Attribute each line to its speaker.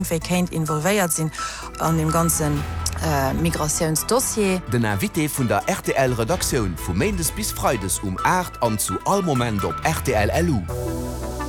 Speaker 1: kennt involvéiert sinn an dem ganzen Migrationsdossier.
Speaker 2: Den Invité vun der RTL-Redaktion vu Mendes bis Freides 8 an zu all Moment op RTL LU.